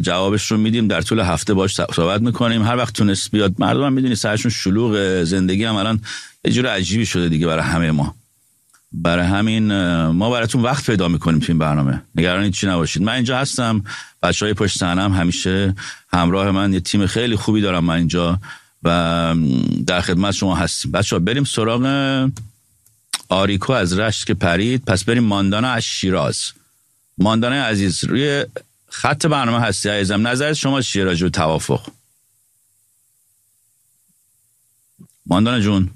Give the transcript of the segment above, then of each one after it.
جوابش رو میدیم، در طول هفته باش صحبت میکنیم. هر وقت تونست بیاد. مردم هم میدونی سرشون شلوغ، زندگی هم الان یه جور عجیبی شده دیگه برای همه ما. برای همین ما براتون وقت پیدا میکنیم تو این برنامه. نگران چی نباشید. من اینجا هستم، بچهای پشت صحنه‌ام همیشه همراه من، یه تیم خیلی خوبی دارم من اینجا و در خدمت شما هستیم. بچه‌ها بریم سراغ آریکو از رشت که پرید. پس بریم ماندانا از شیراز. ماندانا عزیز روی خط برنامه هستی عزیزم، نظرت شما چیه راجع به توافق؟ ماندانا جون.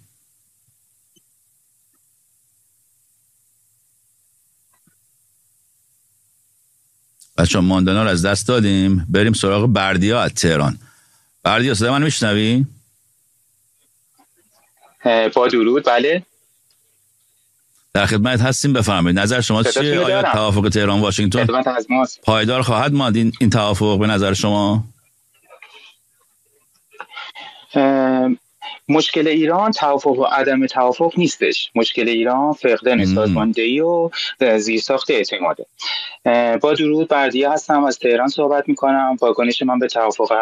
بچه‌ها ماندانا رو از دست دادیم. بریم سراغ بردیا از تهران. بردیا صدای من میشنوی؟ با درود. بله در خدمت هستیم، بفرمایید نظر شما چیه؟ آیا توافق تهران واشنگتن پایدار خواهد ماند این توافق به نظر شما؟ مشکل ایران توافق و عدم توافق نیستش. مشکل ایران فقدان سازماندهی و زیرساخت اعتماده. با درود، بردیا هستم، از تهران صحبت میکنم. واکنش من به توافق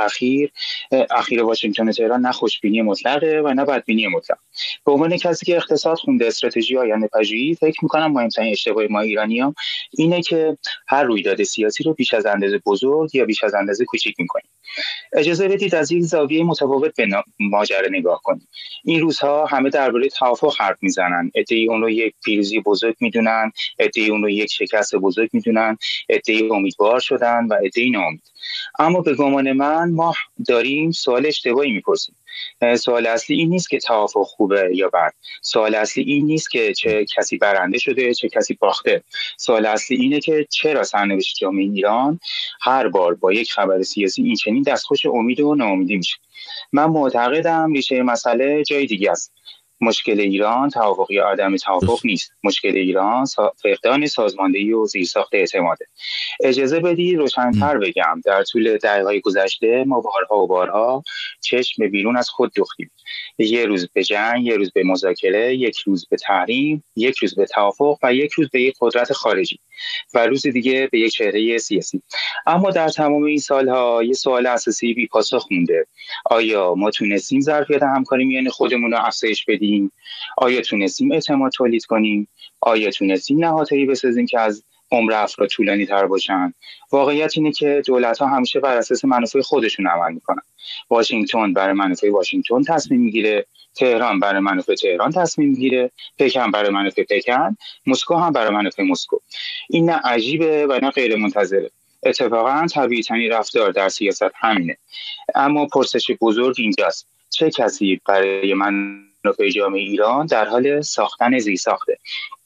اخیر واشنگتن و تهران نه خوشبینی مطلقه و نه بدبینی مطلق. به عنوان کسی که اقتصاد خونده، استراتژی آینده پژوهی، فکر میکنم مهمترین اشتباه ما ایرانی‌ها اینه که هر رویداد سیاسی رو بیش از اندازه بزرگ یا بیش از اندازه کوچیک میکنیم. اجازه بدید از یک زاویه متفاوت به ماجرا نگاه کنیم. این روزها همه درباره توافق حرف میزنن. عده‌ای اون رو یک پیروزی بزرگ میدونن، عده‌ای اون رو یک شکست بزرگ میدونن، عده‌ای امیدوار شدن و عده‌ای ناامید. اما به گمان من ما داریم سوال اشتباهی میپرسیم. سوال اصلی این نیست که توافق خوبه یا بد. سوال اصلی این نیست که چه کسی برنده شده چه کسی باخته. سوال اصلی اینه که چرا سرنوشت جامعه ایران هر بار با یک خبر سیاسی این چنین دستخوش امید و ناامیدی میشه. من معتقدم ریشه مسئله جای دیگه است. مشکل ایران توافق یا عدم توافق نیست. مشکل ایران فقدان سازماندهی و زیرساخت اعتماده. اجازه بدید روشن‌تر بگم. در طول دهه‌های گذشته ما بارها چشم به بیرون از خود دوختیم. یک روز به جنگ، یک روز به مذاکره، یک روز به تحریم، یک روز به توافق و یک روز به یک قدرت خارجی و روز دیگه به یک چهره سیاسی. اما در تمام این سالها یه سوال اساسی بی پاسخ مونده. آیا ما تونستیم ظرفیت همکاری میان خودمون رو افزایش بدیم؟ آیا تونستیم اعتماد تولید کنیم؟ آیا تونستیم نهادهایی بسازیم که از عمر افراد طولانی تر باشن؟ واقعیت اینه که دولت‌ها همیشه بر اساس منافع خودشون عمل میکنن. واشنگتن برای منافع واشنگتن تصمیم میگیره، تهران برای منافع تهران تصمیم میگیره، پکن برای منافع پکن، مسکو هم برای منافع مسکو. این نه عجیبه و نه غیر منتظره. اتفاقا طبیعی ترین رفتار در سیاست همینه. اما پرسش بزرگ اینجاست: چه کسی برای منافع جامعه ایران در حال ساختن زیرساخته؟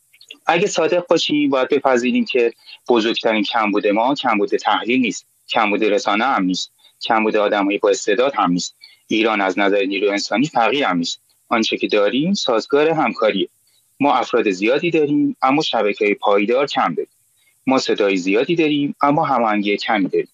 اگه صادق باشیم باید بپذیریم که بزرگترین کمبود ما کمبود تحلیل نیست، کمبود رسانه هم نیست، کمبود آدم‌های با استعداد هم نیست. ایران از نظر نیرو انسانی فقیر هم نیست. آنچه که داریم سازگار همکاریه. ما افراد زیادی داریم اما شبکه‌های پایدار کم داریم. ما صدای زیادی داریم اما هماهنگی کمی داریم.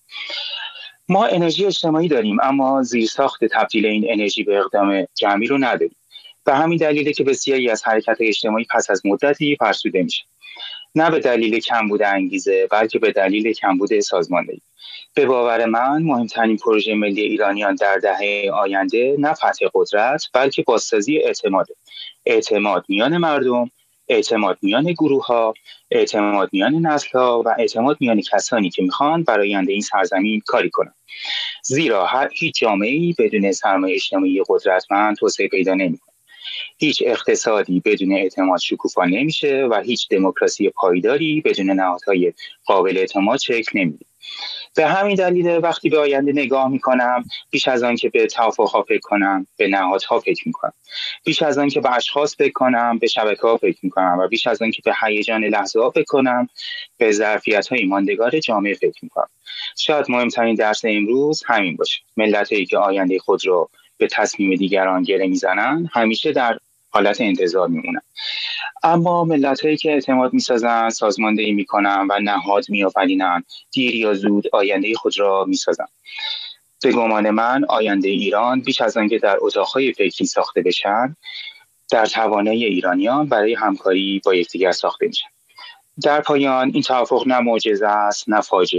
ما انرژی اجتماعی داریم اما زیرساخت تبدیل این انرژی به اقدام جمعی رو نداریم. به همین دلیله که بسیاری از حرکت‌های اجتماعی پس از مدتی فرسوده میشه. نه به دلیل کمبود انگیزه بلکه به دلیل کمبود سازماندهی. به باور من مهمترین پروژه ملی ایرانیان در دهه آینده نه فتح قدرت بلکه بازسازی اعتماده. اعتماد میان مردم، اعتماد میان گروه‌ها، اعتماد میان نسل‌ها و اعتماد میان کسانی که میخوان برای آینده این سرزمین کاری کنند. زیرا هیچ جامعه‌ای بدون سرمایه اجتماعی قدرتمند توسعه پیدا نمی‌کند. هیچ اقتصادی بدون اعتماد شکوفا نمیشه و هیچ دموکراسی پایداری بدون نهادهای قابل اعتماد شکل نمیگیره. به همین دلیل وقتی به آینده نگاه میکنم بیش از آن که به توافق‌ها فکر کنم به نهادها فکر میکنم. بیش از آن که به اشخاص فکر کنم به شبکه‌ها فکر میکنم و بیش از آن که به هیجان لحظه‌ها فکر کنم به ظرفیت‌های ماندگار جامعه فکر میکنم. شاید مهمترین درس امروز همین باشه. ملت‌هایی که آینده خود را به تصمیم دیگران گره میزنن همیشه در حالت انتظار میمونن. اما ملت‌هایی که اعتماد میسازن، سازماندهی میکنن و نهاد میآفرینن، دیر یا زود آینده خود را میسازن. به گمان من آینده ایران بیش از آنکه در اتاق‌های فکری ساخته بشن، در توانایی ایرانیان برای همکاری با یکدیگر ساخته میشن. در پایان این توافق نه معجزه است نه فاجعه.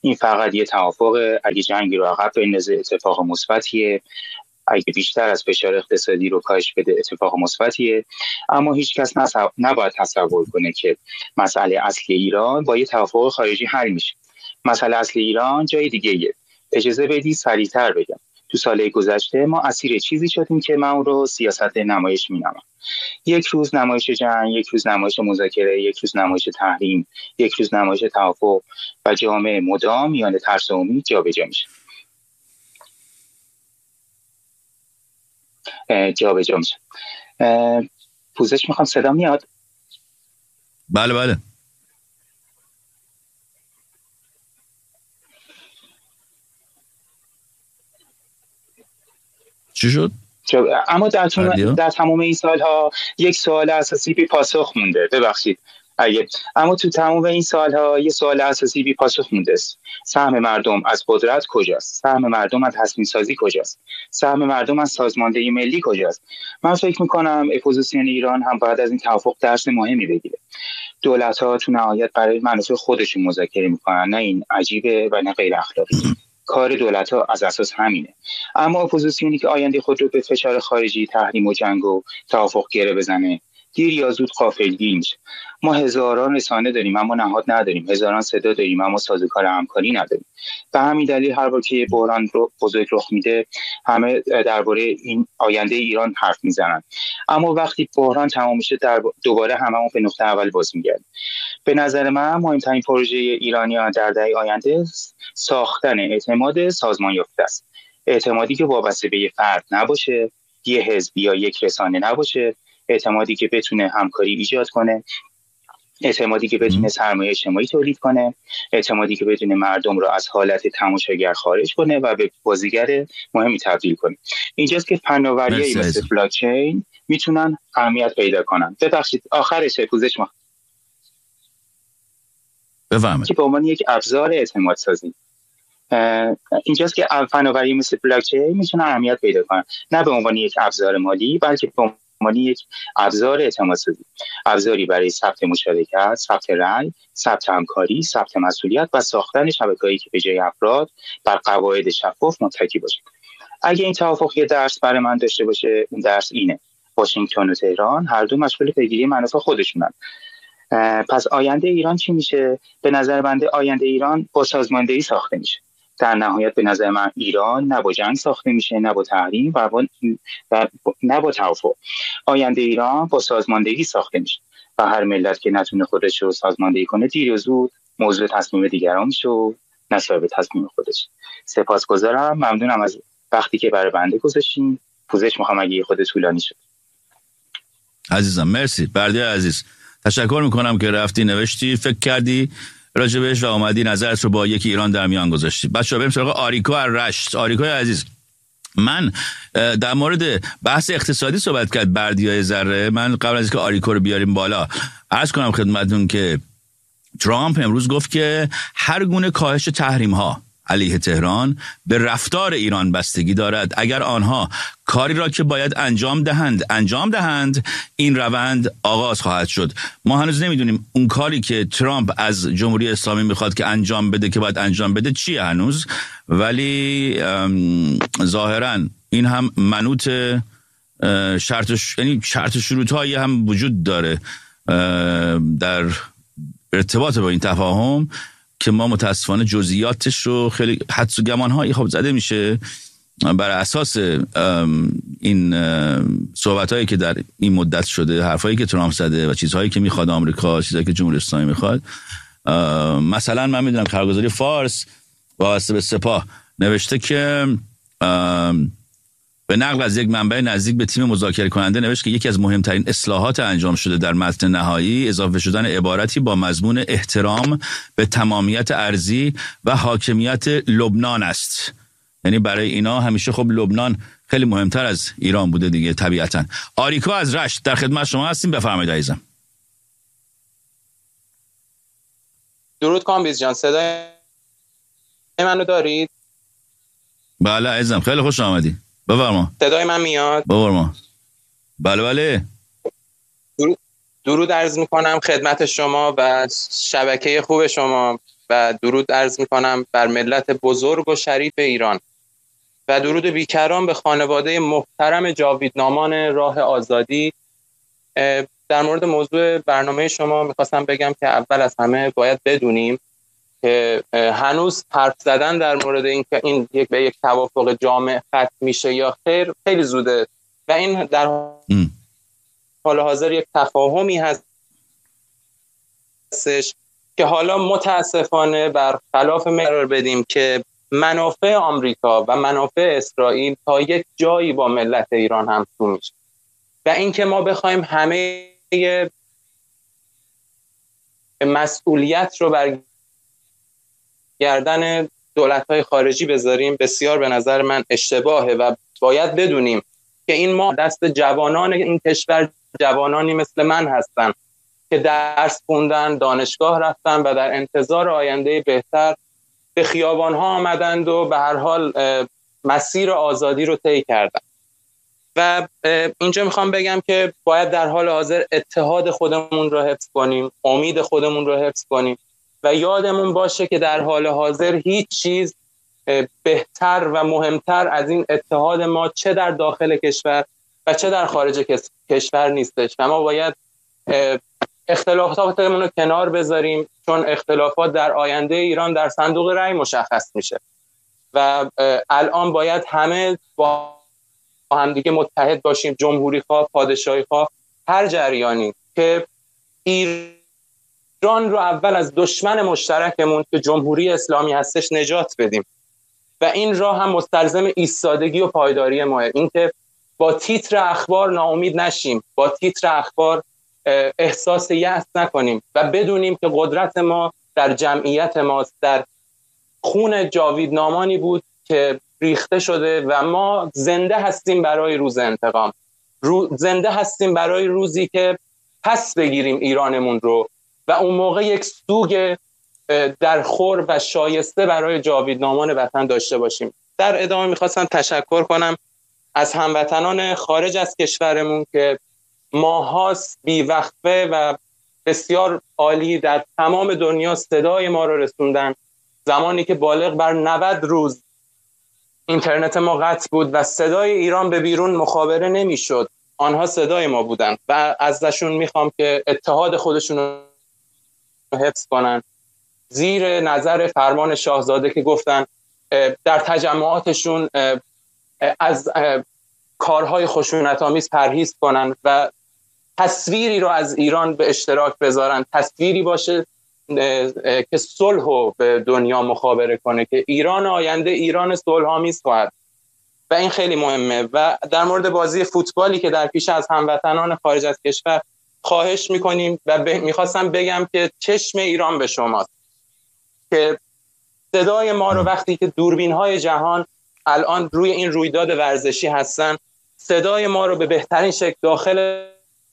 این فقط یه توافق، اگه جنگی رو عقب بندازه اتفاق مثبتیه، اگه بیشتر از فشار اقتصادی رو کاهش بده اتفاق مثبتیه. اما هیچ کس نباید تصور کنه که مسئله اصلی ایران با یه توافق خارجی حل میشه. مسئله اصلی ایران جای دیگه‌ایه. اجازه بدید سریع‌تر بگم. تو سال گذشته ما اسیر چیزی شدیم که من اون رو سیاست نمایش می‌نامم. یک روز نمایش جنگ، یک روز نمایش مذاکره، یک روز نمایش تحریم، یک روز نمایش توافق و جامعه مدام میان ترس و امید جابجا میشه. پوزش میخوام، صدا میاد؟ بله بله. چی شد؟ اما در تمام این سالها یک سوال اساسی بی پاسخ مونده. ببخشید اما تو تمام این سالها یک سوال اساسی بی پاسخ مونده است. سهم مردم از قدرت کجاست؟ سهم مردم از تصمیم سازی کجاست؟ سهم مردم از سازماندهی ملی کجاست؟ من فکر میکنم اپوزیسیون ایران هم باید از این توافق درس مهمی بگیره. دولت‌ها تو نهایت برای منافع خودشون مذاکره میکنن، نه این عجیبه و نه غیر اخلاقی. کار دولت‌ها از اساس همینه. اما اپوزیسیونی که آینده خود رو به فشار خارجی، تحریم و جنگ و توافق گره بزنه، دیر یا زود غافلگیر میشه. ما هزاران رسانه داریم اما نهاد نداریم، هزاران صدا داریم اما سازوکار همکاری نداریم. به همین دلیل هر بار که بحران بزرگ رخ میده، همه درباره این آینده ایران حرف میزنن. اما وقتی بحران تمام میشه، دوباره هممون به نقطه اول باز میگردیم. به نظر من مهمترین پروژه ایرانیان در دهه آینده ساختن اعتماد سازمان یافته است. اعتمادی که وابسته به یه فرد نباشه، یه حزب یا یک رسانه نباشه، اعتمادی که بتونه همکاری ایجاد کنه، اعتمادی که بتونه سرمایه اجتماعی تولید کنه، اعتمادی که بتونه مردم رو از حالت تماشاگر خارج کنه و به بازیگر مهمی تبدیل کنه. اینجاست که فناوری‌هایی مثل بلاک چین میتونن اهمیت پیدا کنن. ببخشید آخرش پوزش ما بفهمید که به عنوان یک ابزار اعتماد سازی، اینجاست که فناوری مثل بلاک چین میتونه اهمیت پیدا کنه، نه به عنوان یک ابزار مالی، بلکه به عنوان یک ابزار اعتماد سازی، ابزاری برای ثبت مشارکت، ثبت رأی، ثبت همکاری، ثبت مسئولیت و ساختن شبکه‌ای که به جای افراد بر قواعد شفاف متکی باشه. اگه این توافق یه درس برای من داشته باشه، اون درس اینه: واشنگتن و تهران هر دو مشغول پیگیری منافع خودشونن. پس آینده ایران چی میشه؟ به نظر بنده آینده ایران با سازماندهی ساخته میشه. در نهایت به نظر من ایران نه با جنگ ساخته میشه، نه با تحریم و نه با توافق. آینده ایران با سازماندهی ساخته میشه و هر ملت که نتونه خودش رو سازماندهی کنه، دیر یا زود موضوع تصمیم دیگران میشه و نه صاحب تصمیم خودش. سپاسگزارم، ممنونم از وقتی که برای بنده گذاشتین. پوزش میخوام اگه خود طولانی شد. عزیزم مرسی. بردیا عزیز تشکر میکنم که رفتی نوشتی، فکر کردی راجبش و اومدی نظرت رو با یکی ایران در میان گذاشتی. بچه‌ها بریم سراغ آریکو از رشت. آریکو عزیز، من در مورد بحث اقتصادی صحبت کرد بردیای ذره. من قبل از اینکه آریکو رو بیاریم بالا عرض کنم خدمتتون که ترامپ امروز گفت که هر گونه کاهش تحریم ها علیه تهران به رفتار ایران بستگی دارد. اگر آنها کاری را که باید انجام دهند این روند آغاز خواهد شد. ما هنوز نمیدونیم اون کاری که ترامپ از جمهوری اسلامی میخواد که انجام بده که باید انجام بده چیه هنوز، ولی ظاهرا این هم منوط شرط شروط هایی هم وجود داره در ارتباط با این تفاهم که ما متاسفانه جزئیاتش رو خیلی حدس و گمان‌هایی خب زده میشه بر اساس این صحبت‌هایی که در این مدت شده، حرفایی که ترامپ زده و چیزهایی که میخواد آمریکا، چیزهایی که جمهوری اسلامی میخواد. مثلا من میدونم خبرگزاری فارس واسه به سپاه نوشته که به نقل از یک منبع نزدیک به تیم مذاکره کننده نوشت که یکی از مهمترین اصلاحات انجام شده در متن نهایی اضافه شدن عبارتی با مضمون احترام به تمامیت ارضی و حاکمیت لبنان است. یعنی برای اینا همیشه خب لبنان خیلی مهمتر از ایران بوده دیگه طبیعتا. آریکو از رشت در خدمت شما هستیم، بفرمایید عزیزم. درود کامبیز جان، صدای منو دارید؟ بله عزیزم، خیلی خوش آمدی. بفرما. صدای من میاد؟ بفرما. بله. درود عرض میکنم خدمت شما و شبکه خوب شما و و درود عرض میکنم بر ملت بزرگ و شریف ایران و درود بیکران به خانواده محترم جاویدنامان راه آزادی. در مورد موضوع برنامه شما میخواستم بگم که اول از همه باید بدونیم که هنوز حرف زدن در مورد این که این به یک توافق جامع ختم میشه یا خیر خیلی زوده و این در حال حاضر یک تفاهمی هستش که حالا متاسفانه برخلاف قرار بدیم که منافع آمریکا و منافع اسرائیل تا یک جایی با ملت ایران همسو میشه و اینکه ما بخوایم همه مسئولیت رو بر گردن دولت‌های خارجی بذاریم بسیار به نظر من اشتباهه و باید بدونیم که این ما دست جوانان این کشور، جوانانی مثل من هستن که درس خوندن، دانشگاه رفتن و در انتظار آینده بهتر به خیابان‌ها آمدند و به هر حال مسیر آزادی رو طی کردن. و اینجا میخوام بگم که باید در حال حاضر اتحاد خودمون رو حفظ کنیم، امید خودمون رو حفظ کنیم و یادمون باشه که در حال حاضر هیچ چیز بهتر و مهمتر از این اتحاد ما چه در داخل کشور و چه در خارج کشور نیستش و ما باید اختلافاتمون رو کنار بذاریم چون اختلافات در آینده ایران در صندوق رای مشخص میشه و الان باید همه با همدیگه متحد باشیم، جمهوری خواه، پادشاهی خواه، هر جریانی که ایران رو اول از دشمن مشترکمون که جمهوری اسلامی هستش نجات بدیم و این راه هم مستلزم ایستادگی و پایداری ماه. این که با تیتر اخبار ناامید نشیم، با تیتر اخبار احساس یأس نکنیم و بدونیم که قدرت ما در جمعیت ماست، در خون جاویدنامانی بود که ریخته شده و ما زنده هستیم برای روز انتقام، زنده هستیم برای روزی که پس بگیریم ایرانمون رو و اون موقع یک سوگ در خور و شایسته برای جاویدنامان وطن داشته باشیم. در ادامه میخواستم تشکر کنم از هموطنان خارج از کشورمون که ماهاست بیوقفه و بسیار عالی در تمام دنیا صدای ما رو رسوندن. زمانی که بالغ بر 90 روز اینترنت ما قطع بود و صدای ایران به بیرون مخابره نمیشد، آنها صدای ما بودن و ازشون میخوام که اتحاد خودشون رو حفظ کنن. زیر نظر فرمان شاهزاده که گفتن در تجمعاتشون از کارهای خشونت‌آمیز پرهیز کنن و تصویری رو از ایران به اشتراک بذارن، تصویری باشه که صلح رو به دنیا مخابره کنه که ایران آینده ایران صلح‌آمیز خواهد و این خیلی مهمه. و در مورد بازی فوتبالی که در پیش از هموطنان خارج از کشور خواهش میکنیم و میخواستم بگم که چشم ایران به شماست که صدای ما رو وقتی که دوربین‌های جهان الان روی این رویداد ورزشی هستن، صدای ما رو به بهترین شکل داخل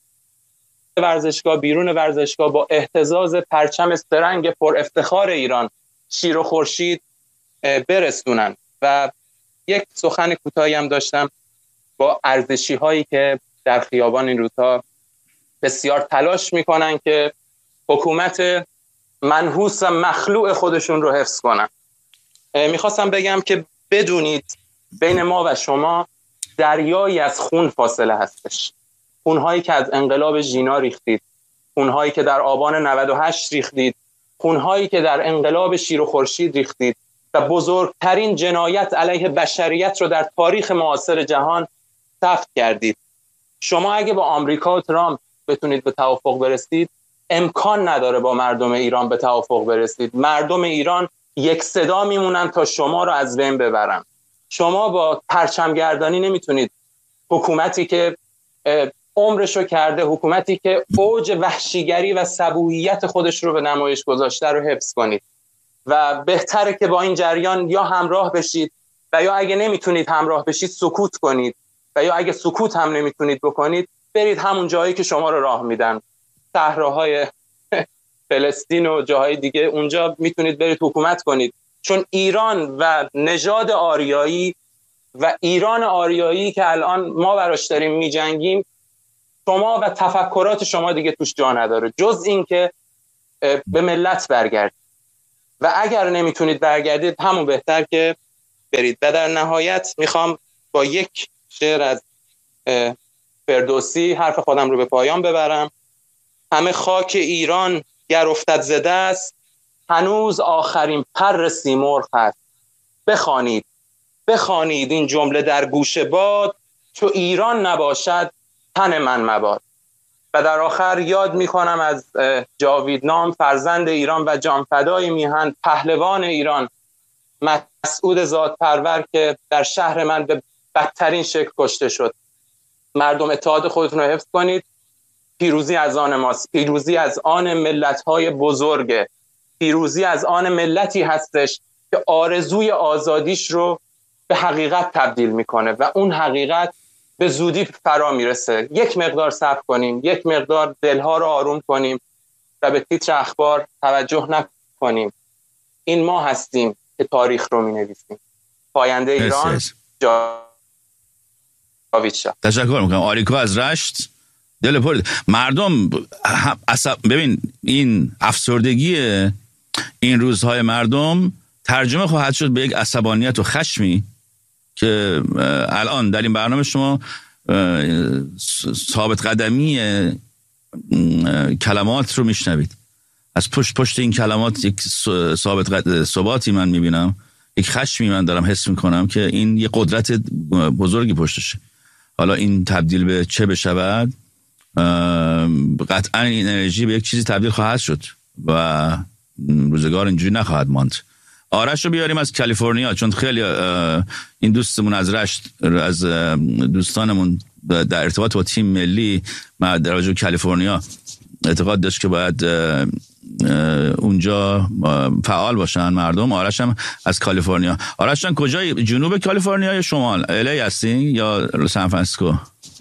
ورزشگاه، بیرون ورزشگاه با اهتزاز پرچم سه‌رنگ پر افتخار ایران، شیر و خورشید برسونن. و یک سخن کوتاهی هم داشتم با ارزشی هایی که در خیابان این روزها بسیار تلاش میکنن که حکومت منحوس و مخلوع خودشون رو حفظ کنن. میخواستم بگم که بدونید بین ما و شما دریایی از خون فاصله هستش. خونهایی که از انقلاب ژینا ریختید، خونهایی که در آبان 98 ریختید، خونهایی که در انقلاب شیر و خورشید ریختید و بزرگترین جنایت علیه بشریت رو در تاریخ معاصر جهان ثبت کردید. شما اگه با آمریکا و ترامپ بتونید به توافق برسید، امکان نداره با مردم ایران به توافق برسید. مردم ایران یک صدا میمونن تا شما رو از بین ببرن. شما با پرچمگردانی نمیتونید حکومتی که عمرشو کرده، حکومتی که اوج وحشیگری و صبوحیت خودش رو به نمایش گذاشته رو حفظ کنید و بهتره که با این جریان یا همراه بشید و یا اگه نمیتونید همراه بشید سکوت کنید و یا اگه سکوت هم نمیتونید بکنید برید همون جایی که شما رو راه میدن، صحراهای فلسطین و جاهای دیگه، اونجا میتونید برید حکومت کنید. چون ایران و نژاد آریایی و ایران آریایی که الان ما براش داریم میجنگیم، شما و تفکرات شما دیگه توش جا نداره جز این که به ملت برگردید و اگر نمیتونید برگردید همون بهتر که برید. و در نهایت میخوام با یک شعر از فردوسی حرف خودم رو به پایان ببرم. همه خاک ایران گر افتد ز دست، هنوز آخرین پر سیمرغ هست. بخوانید این جمله در گوش باد، چو ایران نباشد تن من مباد. و در آخر یاد میکنم از جاویدنام، فرزند ایران و جانفدای میهن، پهلوان ایران مسعود زادپرور، که در شهر من به بدترین شکل کشته شد. مردم اتحاد خودتون رو حفظ کنید. پیروزی از آن ماست، پیروزی از آن ملت‌های بزرگه، پیروزی از آن ملتی هستش که آرزوی آزادیش رو به حقیقت تبدیل میکنه و اون حقیقت به زودی فرا میرسه. یک مقدار صبر کنیم، یک مقدار دلها رو آروم کنیم و به تیتر اخبار توجه نکنیم. این ما هستیم که تاریخ رو مینویسیم. پاینده ایران، جاوید شاه. تشکر میکنم. آریکو از رشت. دل پر مردم ببین این افسردگی این روزهای مردم ترجمه خواهد شد به یک عصبانیت و خشمی که الان در این برنامه شما ثابت قدمی کلمات رو میشنوید. از پشت این کلمات یک ثباتی من میبینم، یک خشمی من دارم حس میکنم که این یک قدرت بزرگی پشتشه. حالا این تبدیل به چه بشود، قطعا این انرژی به یک چیزی تبدیل خواهد شد و روزگار اینجوری نخواهد ماند. آرش رو بیاریم از کالیفرنیا، چون خیلی این دوستمون از رشت، از دوستانمون در ارتباط با تیم ملی در واجه کالیفرنیا اعتقاد داشت که باید اونجا فعال باشن مردم. آرش هم از کالیفرنیا. آرش جان کجای؟ جنوب کالیفرنیا یا شمال؟ الی هستی یا سان فرانسیسکو؟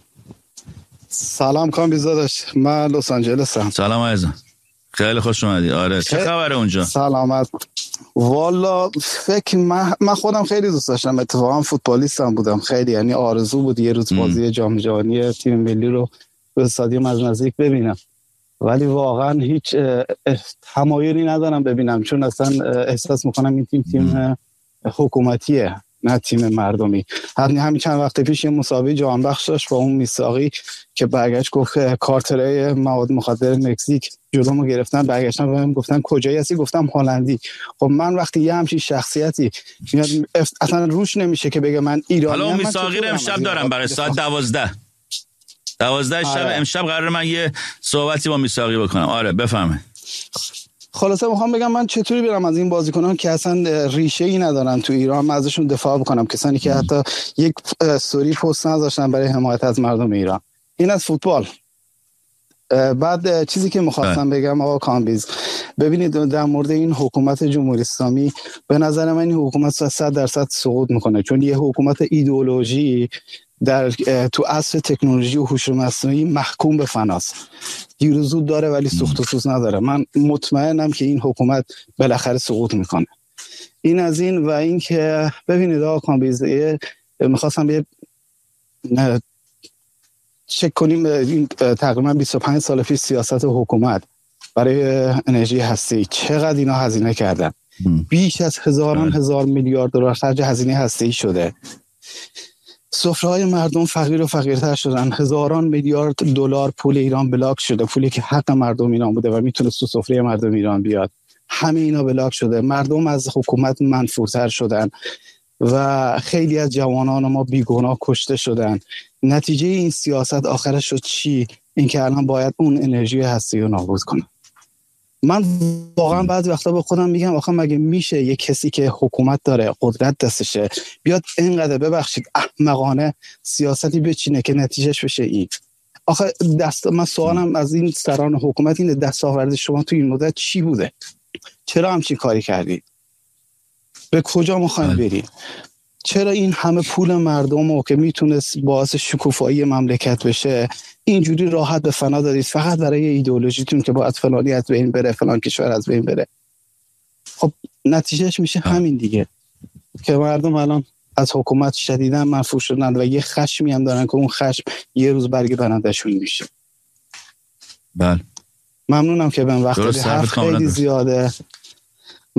سلام کامبیز داداش، من لس آنجلسم. سلام عزیزم، خیلی خوش اومدی. آره چه خبره اونجا؟ سلامت. والا من خودم خیلی دوست داشتم، اتفاقا فوتبالیستم بودم خیلی، یعنی آرزو بود یه روز بازی جام جهانی تیم ملی رو به استادیوم از نزدیک ببینم، ولی واقعا هیچ تمایلی ندارم ببینم، چون اصلا احساس میکنم این تیم حکومتیه نه تیم مردمی. همین چند وقت پیش یه مسابقه جهان بخش داشت با اون میثاقی که برگشت گفت کارترای مواد مخدر مکزیک جلومو گرفتن، برگشتن بهم گفتن کجایی هستی؟ گفتم هلندی. خب من وقتی یه همچین شخصیتی میاد اصلا روش نمیشه که بگه من ایرانی. حالا میثاقی رو امشب دارم برای ساعت 12 شب. امشب قراره من یه صحبتی با میثاقی بکنم. آره بفهمه. خلاصه میخوام بگم من چطوری برم از این بازیکنان که اصلا ریشه ای ندارن تو ایران، من ازشون دفاع بکنم، کسانی که حتی یک استوری پست نذاشتن برای حمایت از مردم ایران. این از فوتبال. بعد چیزی که میخواستم بگم آقا کامبیز، ببینید در مورد این حکومت جمهوری اسلامی، به نظر من این حکومت 100% سقوط میکنه، چون یه حکومت ایدئولوژی تو عصر تکنولوژی و هوش مصنوعی محکوم به فناست. دیر و زود داره ولی سوخت و سوز نداره. من مطمئنم که این حکومت بالاخره سقوط میکنه. این از این. و این که ببینید آقا کامبیز، میخواستم چک کنیم این تقریبا 25 سال پیش سیاست حکومت برای انرژی هسته‌ای چقدر اینا هزینه کردن. بیش از هزار میلیارد دلار خرج هزینه هسته‌ای شده. سفره‌های مردم فقیر و فقیرتر شدن. هزاران میلیارد دلار پول ایران بلاک شده، پولی که حق مردم ایران بوده و میتونه تو سفره مردم ایران بیاد. همه اینا بلاک شده. مردم از حکومت منفورتر شدن و خیلی از جوانان ما بیگناه کشته شدن. نتیجه این سیاست آخرش شد چی؟ اینکه الان باید اون انرژی هستی رو نابود کنه. من واقعا بعضی وقتا به خودم میگم آخه مگه میشه یک کسی که حکومت داره، قدرت دستشه، بیاد اینقدر ببخشید احمقانه سیاستی بچینه که نتیجهش بشه این؟ آخه من سوالم از این سران حکومت اینه، دستاورد شما تو این مدت چی بوده؟ چرا همچین کاری کردید؟ به کجا میخواین برید؟ چرا این همه پول مردم رو که میتونست باعث شکوفایی مملکت بشه اینجوری راحت به فنا دادید فقط برای ایدئولوژیتون که باید فلانی از بین بره، فلان کشور از بین بره؟ خب نتیجهش میشه همین دیگه که مردم الان از حکومت شدیداً منفور شدن و یه خشمی هم دارن که اون خشم یه روز برگ برندشون میشه. بله. ممنونم که بهم وقت بدید. خیلی زیاده.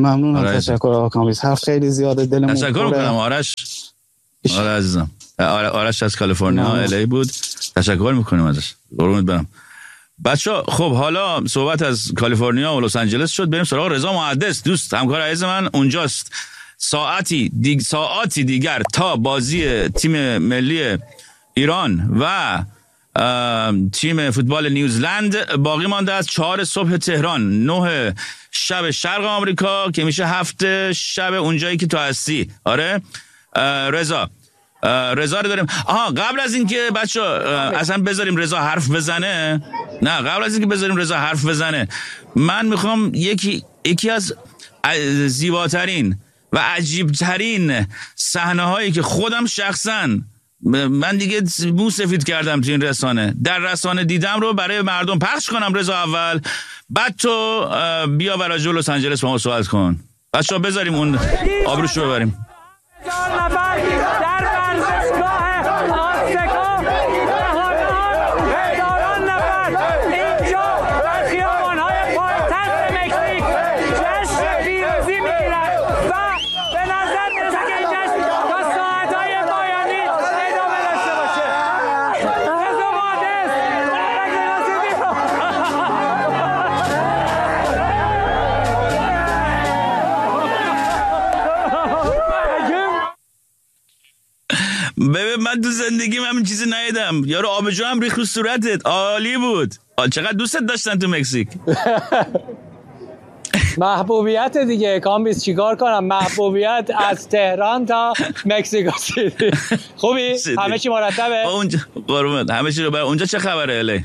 ممنونم. تشکر آقا کامبیز. حرف خیلی زیاده، دلمون تشکر میکنم آرش. آره عزیزم، آرش از کالیفرنیا الی بود. تشکر میکنیم ازش، قربونت برم. بچه خب حالا صحبت از کالیفرنیا و لس آنجلس شد، بریم سراغ رضا محدث، دوست همکار عزیز من اونجاست. ساعتی دیگر تا بازی تیم ملی ایران و تیم فوتبال نیوزلند باقی مانده است. 4 صبح تهران، 9 شب شرق آمریکا که میشه 7 شب اونجایی که تو هستی. آره رضا رو داریم. قبل از اینکه بچه اصلا بذاریم رضا حرف بزنه، من میخوام یکی از زیباترین و عجیبترین صحنه هایی که خودم شخصا من دیگه مو سفید کردم تو این رسانه، در رسانه دیدم رو برای مردم پخش کنم. رضا اول، بعد تو بیا برای جو لس آنجلس با ما صحبت کن. بچه‌ها بذاریم اون آبروش رو ببریم. ببین من تو زندگیم همین چیزی ندیدم. یارو آبجو هم ریخت رو صورتت، عالی بود. چقدر دوستت داشتن تو مکزیک. محبوبیت دیگه کامبیز، چیکار کنم؟ محبوبیت از تهران تا مکزیکو سیتی. خوبی؟ همه چی مرتبه؟ اونجا قربونت، همه چی رو برای اونجا چه خبره الی؟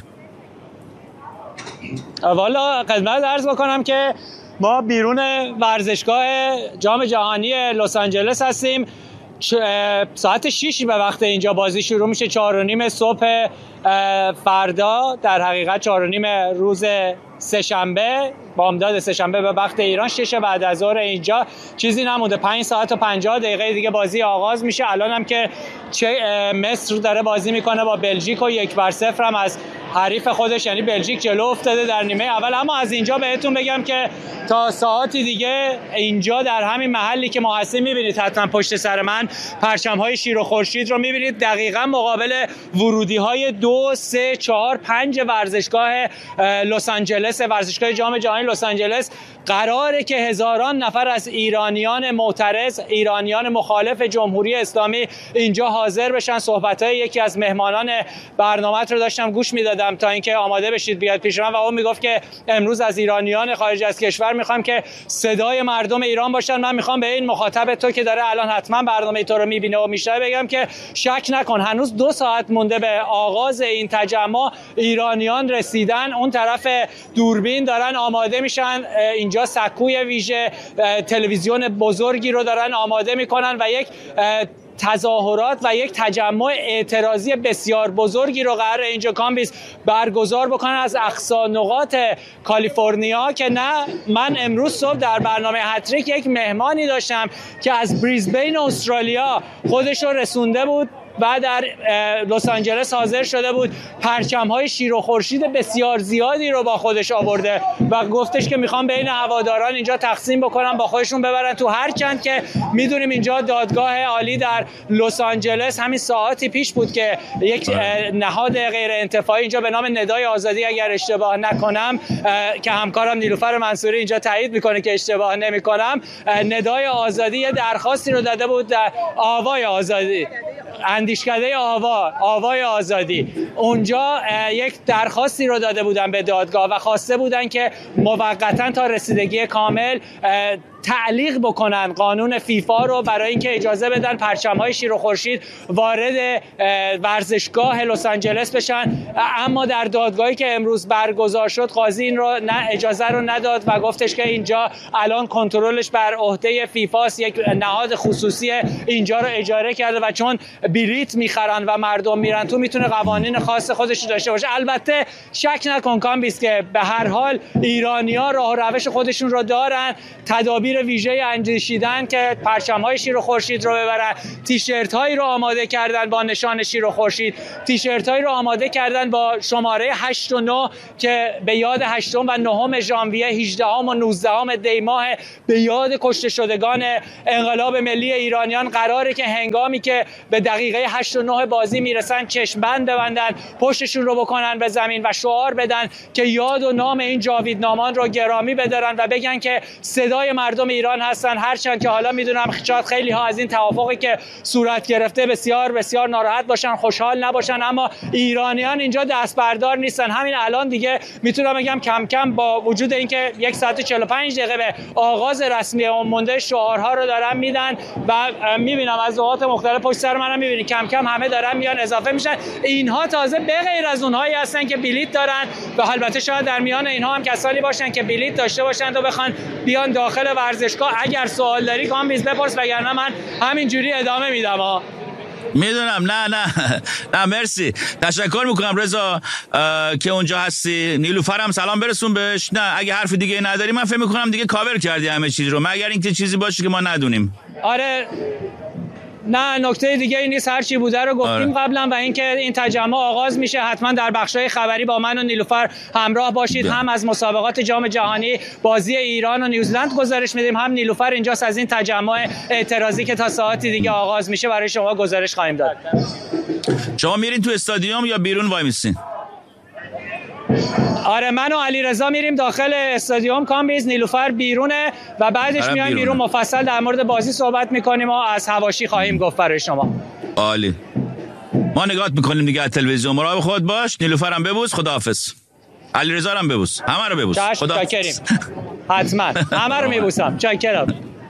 والا خدمت عرض بکنم که ما بیرون ورزشگاه جام جهانی لس آنجلس هستیم. ساعت 6 به وقت اینجا بازی شروع میشه، 4:30 صبح فردا، در حقیقت 4:30 روز سه‌شنبه، بامداد سه‌شنبه به وقت ایران 6 بعد از ظهر. اینجا چیزی نمونده، 5 ساعت و 50 دقیقه دیگه بازی آغاز میشه. الان هم که مصر داره بازی میکنه با بلژیک و 1-0 هم از حریف خودش یعنی بلژیک جلو افتاده در نیمه اول. اما از اینجا بهتون بگم که تا ساعتی دیگه اینجا در همین محلی که ما هستیم میبینید حتما پشت سر من پرچم‌های شیر و خورشید رو میبینید، دقیقاً مقابل ورودی‌های 2 3 4 5 ورزشگاه لس آنجلس، ورزشگاه جام جهانی لس آنجلس. قراره که هزاران نفر از ایرانیان معترض، ایرانیان مخالف جمهوری اسلامی اینجا حاضر بشن. صحبت‌های یکی از مهمانان برنامه رو داشتم گوش میدادم تا اینکه آماده بشید بیاد پیش من و اون میگفت که امروز از ایرانیان خارج از کشور میخوام که صدای مردم ایران باشن. من میخوام به این مخاطب تو که داره الان حتما برنامه تو رو میبینه و میشنوه بگم که شک نکن، هنوز 2 ساعت مونده به آغاز این تجمع. ایرانیان رسیدن، اون طرف دوربین دارن آماده میشن، اینجا سکوی ویژه، تلویزیون بزرگی رو دارن آماده میکنن و یک تظاهرات و یک تجمع اعتراضی بسیار بزرگی رو قرار اینجا کامبیز برگزار بکنن از اقصی نقاط کالیفرنیا. که نه، من امروز صبح در برنامه هتریک یک مهمانی داشتم که از بریزبین استرالیا خودش رو رسونده بود و در لس آنجلس حاضر شده بود، پرچم‌های شیر و خورشید بسیار زیادی رو با خودش آورده و گفتش که میخوام بین هواداران اینجا تقسیم بکنم، با خودشون ببرن تو. هرچند که میدونیم اینجا دادگاه عالی در لس آنجلس همین ساعتی پیش بود که یک نهاد غیر انتفاعی اینجا به نام ندای آزادی، اگر اشتباه نکنم که همکارم نیلوفر منصوری اینجا تایید میکنه که اشتباه نمیکنم، ندای آزادی یه درخواستی رو داده بود در آوای آزادی، اندیشکده آوای آزادی. اونجا یک درخواستی رو داده بودن به دادگاه و خواسته بودن که موقتا تا رسیدگی کامل تعلیق بکنن قانون فیفا رو برای اینکه اجازه بدن پرچم‌های شیر و خورشید وارد ورزشگاه لس آنجلس بشن. اما در دادگاهی که امروز برگزار شد قاضی این رو اجازه رو نداد و گفتش که اینجا الان کنترلش بر عهده فیفاست، یک نهاد خصوصی اینجا رو اجاره کرده و چون بلیت میخرن و مردم میرن تو میتونه قوانین خاص خودش داشته باشه. البته شک نکن کامبیز که به هر حال ایرانی‌ها راه و روش خودشون رو دارن، تدابیر تدبیر ویژه اندیشیدن که پرچم‌های شیر و خورشید رو ببرن، تیشرت‌هایی رو آماده کردن با نشان شیر و خورشید، تیشرت‌هایی رو آماده کردن با شماره 8 و 9 که به یاد 8 و 9 ژانویه، 18 و 19 دی ماه به یاد کشته شدگان انقلاب ملی ایرانیان قراره که هنگامی که به دقیقه 8 و 9 بازی میرسن چشم‌بند ببندن، پشتشون رو بکنن به زمین و شعار بدن که یاد و نام این جاویدنامان رو گرامی بدارن و بگن که صدای مردم ایران هستن. هرچند که حالا میدونم شاید خیلی ها از این توافقی که صورت گرفته بسیار بسیار ناراحت باشن، خوشحال نباشن، اما ایرانیان اینجا دست بردار نیستن. همین الان دیگه میتونم بگم کم کم با وجود اینکه 1 ساعت و 45 دقیقه به آغاز رسمی اون مونده، شعارها رو دارن میدن و میبینم از نقاط مختلف پشت سر منم میبینید کم کم همه دارن میان اضافه میشن. اینها تازه به غیر از اونهایی هستن که بلیت دارن و البته شاید در میان اینها هم کسانی باشن که بلیت داشته باشن و بخوان بیان داخل ورزشگاه. اگر سوال داری کامبیز بپرس، وگرنه من همینجوری ادامه میدم. میدونم. نه مرسی، تشکر میکنم رضا که اونجا هستی. نیلوفر هم سلام برسون بهش. نه اگه حرف دیگه نداری من فکر میکنم دیگه کاور کردی همه چیز رو، مگر اینکه چیزی باشه که ما ندونیم. آره نه نکته دیگه این نیست، هر چی بوده رو گفتیم قبلا و اینکه این تجمع آغاز میشه حتما در بخشای خبری با من و نیلوفر همراه باشید. هم از مسابقات جام جهانی بازی ایران و نیوزلند گزارش میدیم، هم نیلوفر اینجاست از این تجمع اعتراضی که تا ساعتی دیگه آغاز میشه برای شما گزارش خواهیم داد. شما میرین تو استادیوم یا بیرون وای میسین؟ آره من و علیرضا میریم داخل استادیوم کامبیز، نیلوفر بیرونه و بعدش میایم بیرون مفصل در مورد بازی صحبت میکنیم و از حواشی خواهیم گفت برای شما. عالی. ما نگات میکنیم دیگه از تلویزیون. مراقب خود باش. نیلوفر هم ببوس. خداحافظ. علیرضا هم ببوس. همه رو ببوس. خداحافظ. حتما همه رو میبوسم. چاکرم.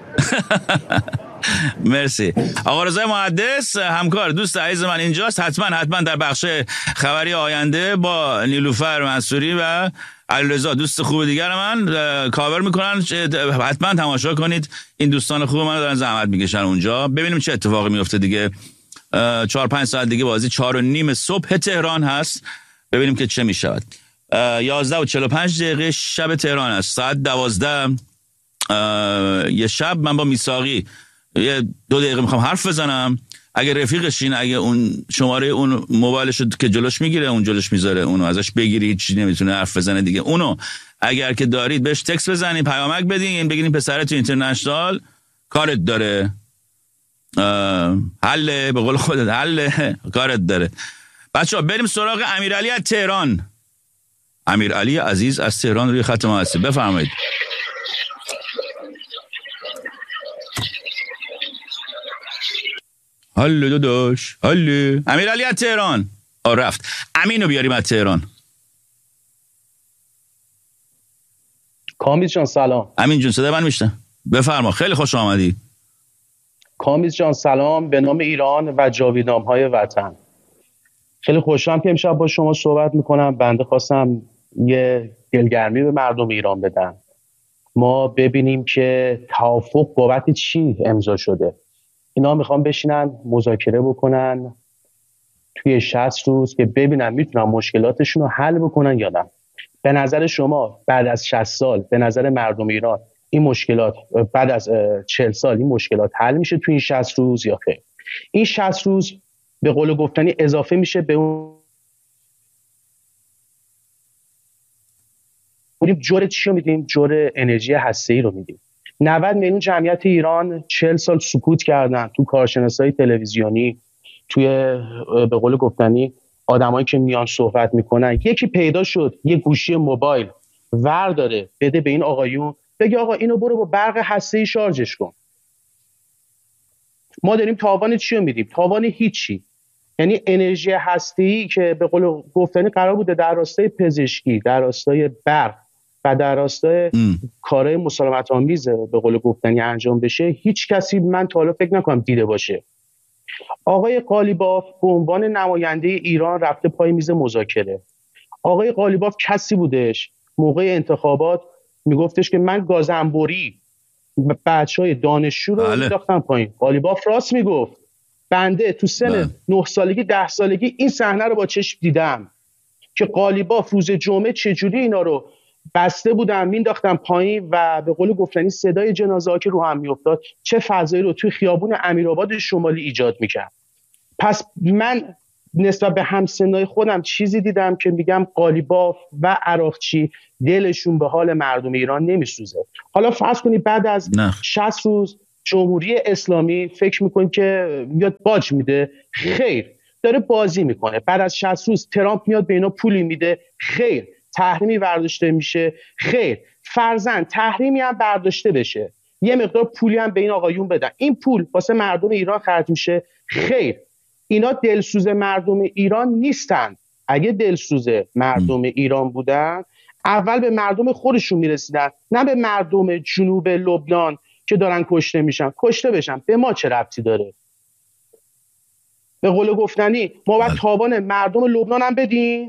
مرسی. آقا رضای محدث همکار دوست عزیز من اینجاست. حتما در بخش خبری آینده با نیلوفر منصوری و علیرضا دوست خوب دیگر من کاور میکنن. حتما تماشا کنید. این دوستان خوب من دارن زحمت میکشن اونجا. ببینیم چه اتفاقی میفته دیگه. 4-5 ساعت دیگه بازی 4:30 صبح تهران هست. ببینیم که چه میشود. 11:45 شب تهران است. ساعت 12 یه شب من با میثاقی 2 دقیقه میخوام حرف بزنم. اگه رفیقشین، اگه اون شماره اون موبایلش که جلوش میگیره اون جلوش میذاره، اونو ازش بگیری، هیچ چیزی نمیتونه حرف بزنه دیگه. اونو اگر که دارید بهش تکست بزنین، پیامک بدین، بگین پسر تو اینترنشنال کارت داره، حله، به قول خودت حله، کارت داره. بچه‌ها بریم سراغ امیرعلی از تهران. امیرعلی عزیز از تهران روی خط ما هست. بفرمایید. هلو داداش، هلو. امیرعلی از تهران. رفت. امینو بیاریم از تهران. کامیز جان سلام. امین جون صدا من میشنه؟ بفرما. خیلی خوش آمدی. کامیز جان سلام به نام ایران و جاویدنام‌های وطن. خیلی خوشحالم که امشب با شما صحبت میکنم. بنده خواستم یه دلگرمی به مردم ایران بدم. ما ببینیم که توافق بابت چی امضا شده. اینا میخوان بشینن مذاکره بکنن توی 60 روز که ببینن میتونن مشکلاتشون رو حل بکنن یا نه. به نظر شما بعد از 60 سال، به نظر مردم ایران این مشکلات بعد از 40 سال این مشکلات حل میشه توی این 60 روز یا خیر؟ این 60 روز به قول گفتنی اضافه میشه به اون جور چی رو میدیم؟ جور انرژی هسته‌ای رو میدیم. 90 میلیون جمعیت ایران 40 سال سکوت کردن تو کارشناسای تلویزیونی، توی به قول گفتنی آدمایی که میان صحبت میکنن. یکی پیدا شد یه گوشی موبایل ور داره بده به این آقایون، بگه آقا اینو برو با برق هسته‌ای شارژش کن. ما داریم تاوان چی رو میدیم؟ تاوان هیچی. یعنی انرژی هسته‌ای که به قول گفتنی قرار بوده در راستای پزشکی، در راستای برق و در راستای کارهای مسالمت آمیز به قول گفتنی انجام بشه، هیچ کسی من تا حالا فکر نکنم دیده باشه. آقای قالیباف به عنوان نماینده ایران رفته پای میز مذاکره. آقای قالیباف کسی بودش موقع انتخابات میگفتش که من گازنبوری بچهای دانشجو رو مینداختم پایین. قالیباف راست میگفت. بنده تو سن 9 سالگی 10 سالگی این صحنه رو با چشم دیدم که قالیباف روز جمعه چجوری اینا رو بسته بودن مینداختن پایین و به قول گفتنی صدای جنازه ها که رو هم میافتاد چه فضایی رو توی خیابون امیرآباد شمالی ایجاد میکرد. پس من نسبت به همسنای خودم چیزی دیدم که میگم قالیباف و عراقچی دلشون به حال مردم ایران نمیسوزه. حالا فرض کنید بعد از 60 روز جمهوری اسلامی فکر میکنید که میاد باج میده؟ خیر، داره بازی میکنه. بعد از 60 روز ترامپ میاد به اینا پولی میده؟ خیر. تحریمی برداشته میشه؟ خیر. فرضاً تحریمی هم برداشته بشه، یه مقدار پولی هم به این آقایون بدن، این پول واسه مردم ایران خرج میشه؟ خیر. اینا دلسوز مردم ایران نیستن. اگه دلسوز مردم ایران بودن اول به مردم خودشون میرسیدن، نه به مردم جنوب لبنان که دارن کشته میشن. کشته بشن به ما چه ربطی داره؟ به قول گفتنی ما باید تاوان مردم لبنان هم بدیم.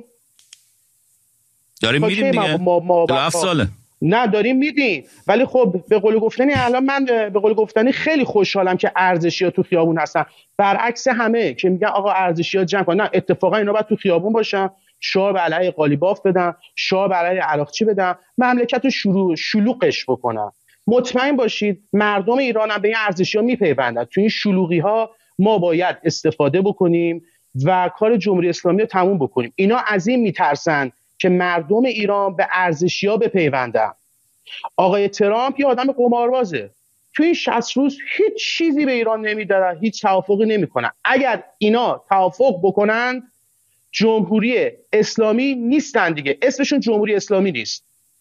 داریم میدیم دیگه. ما 7 ساله نه داریم میدیم، ولی خب به قول گفتنی الان من به قول گفتنی خیلی خوشحالم که ارزشی‌ها تو خیابون هستن، برعکس همه که میگن آقا ارزشی‌ها جمع کن. نه، اتفاقا اینا باید تو خیابون باشن، شعار به علیه قالیباف بدن، شعار به علیه عراقچی بدن، مملکت رو شلوغش بکنن. مطمئن باشید مردم ایران هم به این ارزشی‌ها میپیوندن. تو این شلوغی‌ها ما باید استفاده بکنیم و کار جمهوری اسلامی رو تموم بکنیم. اینا از این میترسن که مردم ایران به ارزشی‌ها بپیوندن. آقای ترامپ یه آدم قماربازه. تو این 60 روز هیچ چیزی به ایران نمیدادن، هیچ توافقی نمیکنن. اگر اینا توافق بکنن جمهوری اسلامی نیستن دیگه، اسمشون جمهوری اسلامی نیست.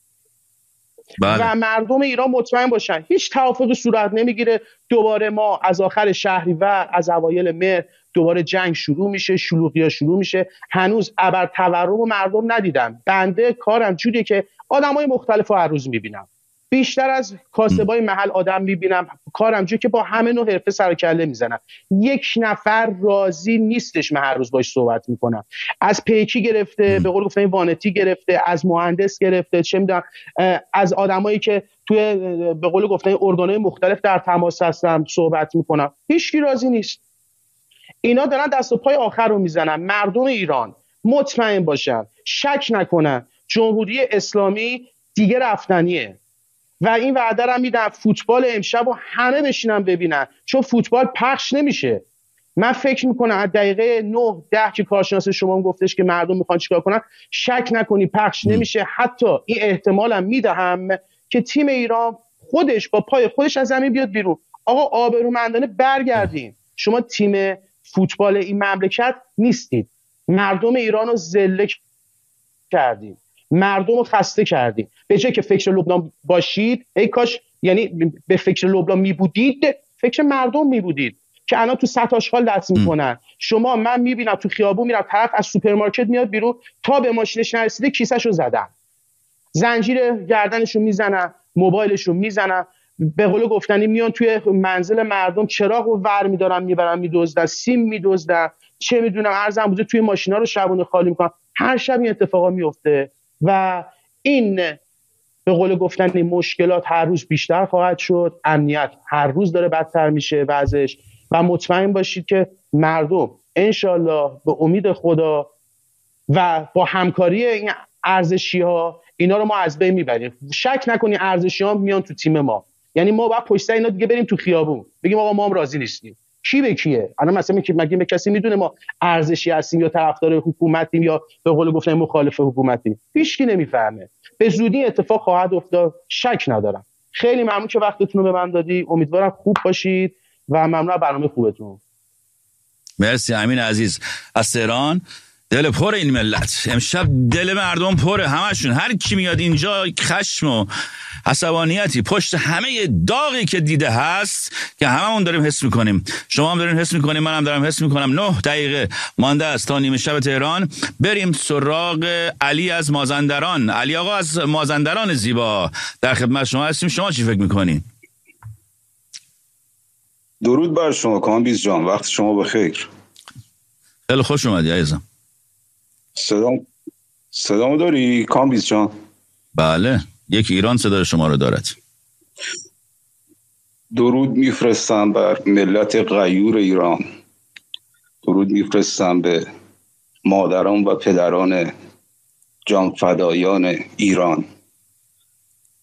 بله. و مردم ایران مطمئن باشن هیچ توافقی صورت نمیگیره. دوباره ما از آخر شهریور، از اوایل مهر دوباره جنگ شروع میشه، شلوغی‌ها شروع میشه. هنوز ابر تورم مردم ندیدم. بنده کارم جوریه که آدمای مختلفو هر روز میبینم، بیشتر از کاسبای محل آدم میبینم. کارم جوریه که با همه نوع حرفه سر و کله میزنم. یک نفر راضی نیستش من هر روز باش صحبت میکنم، از پیکی گرفته به قول گفتن وانتی گرفته، از مهندس گرفته، چه میدونم از آدمایی که توی به قول گفتن ارگان‌های مختلف در تماس هستم صحبت میکنم. هیچکی راضی نیست. اینا دارن دست و پای آخر رو میزنن. مردم ایران مطمئن باشن، شک نکنن، جمهوری اسلامی دیگه رفتنیه. و این وعده رو میدم فوتبال امشب رو همه بشینن ببینن، چون فوتبال پخش نمیشه. من فکر میکنم از دقیقه 9-10 که کارشناس شما گفتش که مردم میخوان چیکار کنن، شک نکنی پخش نمیشه. حتی این احتمالم میدهم که تیم ایران خودش با پای خودش از زمین بیاد بیرون. آقا آبرومندانه برگردیم. شما تیم فوتبال این مملکت نیستید. مردم ایران رو ذله کردیم، مردم رو خسته کردیم. به جای که فکر لبنان باشید، ای کاش یعنی به فکر لبنان میبودید، فکر مردم میبودید که الان تو سطح آشغال دست میکنن. شما من میبینم تو خیابون میرم، طرف از سوپرمارکت میاد بیرون، تا به ماشینش نرسیده کیسهشو زدن، زنجیر گردنشو میزنن، موبایلشو میزنن. به قول گفتنی میان توی منزل مردم چراغو ور میدارن میبرن میدزدن، سیم میدزدن، چه میدونم ارزم بوده توی ماشینا رو شبونه خالی میکنن. هر شب این اتفاقا میفته و این به قول گفتنی مشکلات هر روز بیشتر خواهد شد. امنیت هر روز داره بدتر میشه وضعش و مطمئن باشید که مردم انشالله به امید خدا و با همکاری این ارزشی ها اینا رو ما از بین میبریم. شک نکنی ارزشی ها میان تو تیم ما، یعنی ما باید پشت سر اینا دیگه بریم تو خیابون بگیم آقا ما هم راضی نیستیم. کی به کیه؟ الان مثلا مگه کسی میدونه ما ارزشی هستیم یا طرفدار حکومتیم یا به قول گفتن مخالف حکومتیم؟ هیچکی نمیفهمه. به زودی اتفاق خواهد افتاد، شک ندارم. خیلی ممنون که وقتتون رو به من دادی. امیدوارم خوب باشید و ممنون از برنامه خوبتون. مرسی امین عزیز از تهران. دل پر این ملت امشب، دل مردم پره، همشون، هر کی میاد اینجا خشم و عصبانیتی پشت همه داغی که دیده هست که هممون داریم حس میکنیم، شما هم دارین حس میکنیم، منم دارم حس میکنم. 9 دقیقه مانده است تا نیمه شب تهران. بریم سراغ علی از مازندران. علی آقا از مازندران زیبا در خدمت شما هستیم. شما چی فکر میکنین؟ درود بر شما کامبیز جان، وقت شما بخیر. خیلی خوش اومدی عزیزم. صدامو داری کامبیز جان؟ بله، یک ایران صدای شما رو دارد. درود میفرستم بر ملت غیور ایران، درود میفرستم به مادران و پدران جانفدایان ایران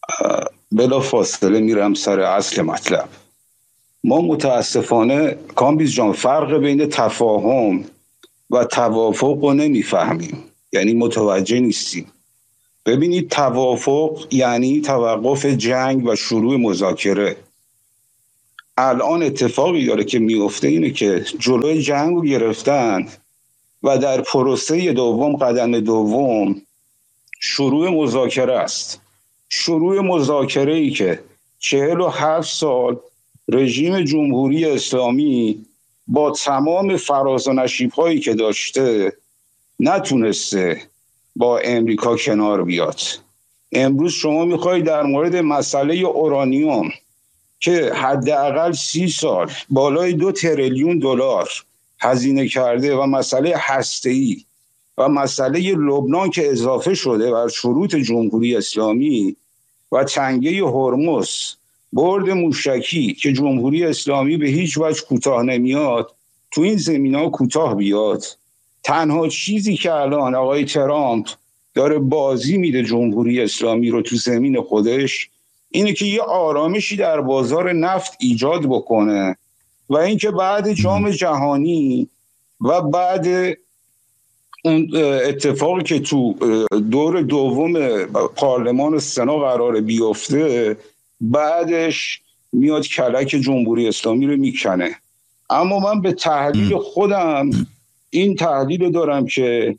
بلا فاصله میرم سر اصل مطلب. ما متاسفانه کامبیز جان فرق بین تفاهم و توافق رو نمیفهمیم، یعنی متوجه نیستیم. ببینید توافق یعنی توقف جنگ و شروع مذاکره. الان اتفاقی داره که میفته اینه که جلوی جنگ رو گرفتن و در پروسه دوم، قدم دوم، شروع مذاکره است. شروع مذاکره ای که 47 سال رژیم جمهوری اسلامی با تمام فراز و نشیب‌هایی که داشته نتونسته با امریکا کنار بیاد. امروز شما میخواید در مورد مسئله اورانیوم که حداقل 30 سال بالای 2 تریلیون دلار هزینه کرده و مسئله هسته‌ای و مسئله لبنان که اضافه شده بر شروط جمهوری اسلامی و تنگه هرمز، برد موشکی که جمهوری اسلامی به هیچ وجه کوتاه نمیاد، تو این زمینه‌ها کوتاه بیاد. تنها چیزی که الان آقای ترامپ داره بازی میده جمهوری اسلامی رو تو زمین خودش اینه که یه آرامشی در بازار نفت ایجاد بکنه و اینکه بعد جام جهانی و بعد اون اتفاقی که تو دور دوم پارلمان و سنا قرار بیفته، بعدش میاد کلک جمهوری اسلامی رو میکنه. اما من به تحلیل خودم این تحلیل دارم که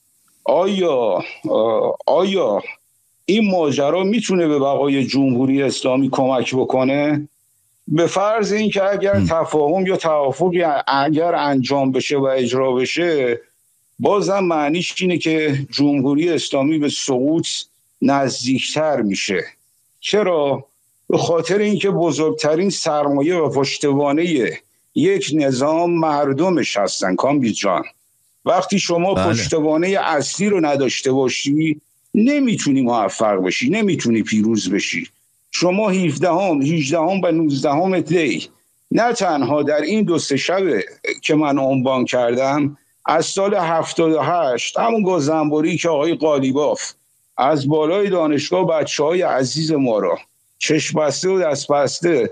آیا این ماجرا میتونه به بقای جمهوری اسلامی کمک بکنه؟ به فرض اینکه اگر تفاهم یا توافقی اگر انجام بشه و اجرا بشه، بازم معنیش اینه که جمهوری اسلامی به سقوط نزدیکتر میشه. چرا؟ به خاطر اینکه بزرگترین سرمایه و پشتوانه یک نظام مردمش هستن. کامبیز جان، وقتی شما پشتوانه اصلی رو نداشته باشی نمیتونی موفق بشی، نمیتونی پیروز بشی. شما 18 و 19 دی نه تنها در این 2 شب که من عنوان کردم از سال 78 همون گازنبوری که آقای قالیباف از بالای دانشگاه بچه‌های عزیز ما را چشم بسته و دست بسته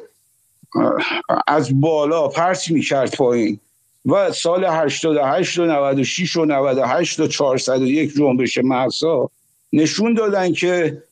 از بالا پرت می‌کرد پایین و سال 88 و 96 و 98 و 401 جنبش مهسا نشون دادن که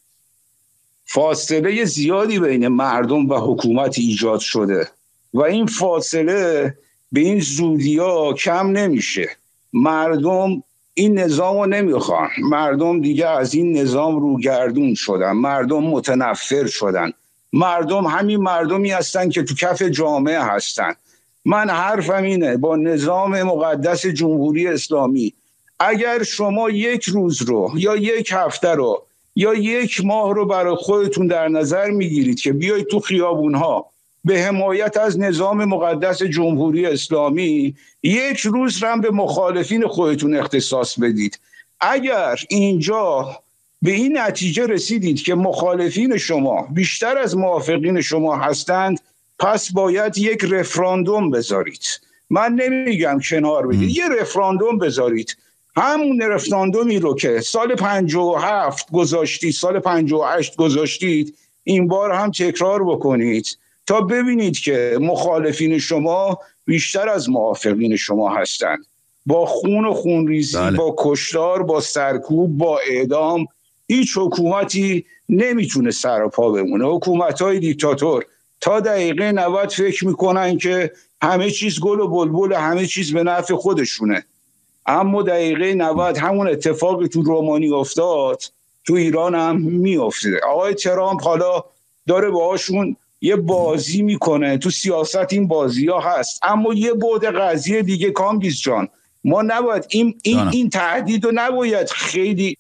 فاصله زیادی بین مردم و حکومت ایجاد شده و این فاصله به این زودی‌ها کم نمیشه. مردم این نظام رو نمیخوان. مردم دیگه از این نظام روگردون شدن. مردم متنفر شدن. مردم همین مردمی هستن که تو کف جامعه هستن. من حرفم اینه با نظام مقدس جمهوری اسلامی اگر شما یک روز رو یا یک هفته رو یا یک ماه رو برای خودتون در نظر میگیرید که بیایید تو خیابونها به حمایت از نظام مقدس جمهوری اسلامی، یک روز هم به مخالفین خودتون اختصاص بدید. اگر اینجا به این نتیجه رسیدید که مخالفین شما بیشتر از موافقین شما هستند، پس باید یک رفراندوم بذارید. من نمیگم کنار بدید، یه رفراندوم بذارید. همون رفراندومی رو که سال 57 گذاشتید، سال 58 گذاشتید، این بار هم تکرار بکنید تا ببینید که مخالفین شما بیشتر از موافقین شما هستند. با خون و خونریزی، با کشتار، با سرکوب، با اعدام هیچ حکومتی نمیتونه سر و پا بمونه. حکومت‌های دیکتاتور تا دقیقه 90 فکر میکنن که همه چیز گل و بلبل، همه چیز به نفع خودشونه. اما دقیقه 90 همون اتفاقی تو رومانی افتاد تو ایران هم میفته. آقای ترامپ حالا داره باهاشون یه بازی میکنه. تو سیاست این بازی ها هست، اما یه بعد قضیه دیگه کامبیز جان، ما نباید این تهدید رو نباید خیلی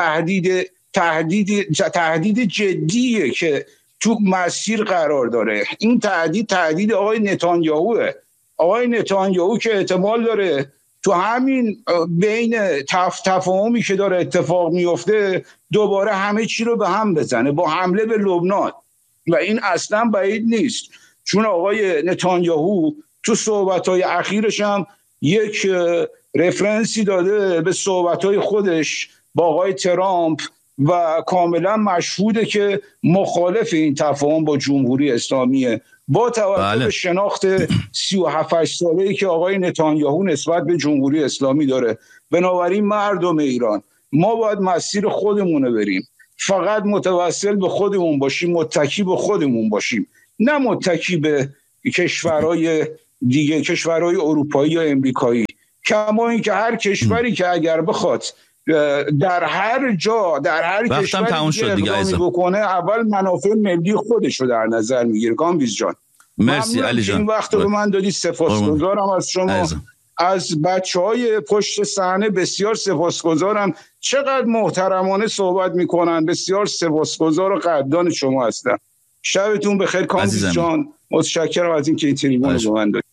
تهدید جدیه که تو مسیر قرار داره. این تهدید آقای نتانیاهوه. آقای نتانیاهو که احتمال داره تو همین بین تفاهمی که داره اتفاق میفته دوباره همه چی رو به هم بزنه با حمله به لبنان و این اصلا بعید نیست، چون آقای نتانیاهو تو صحبت‌های اخیرش هم یک رفرنسی داده به صحبت‌های خودش با آقای ترامپ و کاملا مشهوده که مخالف این تفاهم با جمهوری اسلامیه، با توجه به شناخت 37 ساله‌ای که آقای نتانیاهو نسبت به جمهوری اسلامی داره. بنابراین مردم ایران، ما باید مسیر خودمون رو بریم، فقط متوسل به خودمون باشیم، متکی به خودمون باشیم، نه متکی به کشورهای دیگه، کشورهای اروپایی یا امریکایی. کما این که هر کشوری که اگر بخواد در هر جا، در هر کشوری اقدامی بکنه، اول منافع ملی خودش رو در نظر میگیره. کامبیز جان، مرسی علی جان، این وقت رو من دادی. سپاسگزارم از شما، از بچهای پشت صحنه بسیار سپاسگزارم. چقدر محترمانه صحبت میکنن، بسیار سپاسگزار و قدردان شما هستم. شبتون بخیر کامبیز جان، متشکرم از این که این تریبون رو به من دادید.